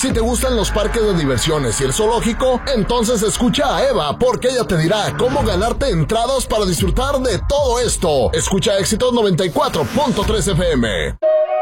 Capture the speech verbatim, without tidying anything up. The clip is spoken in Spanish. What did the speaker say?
Si te gustan los parques de diversiones y el zoológico, entonces escucha a Eva, porque ella te dirá cómo ganarte entradas para disfrutar de todo esto. Escucha Éxitos noventa y cuatro punto tres F M.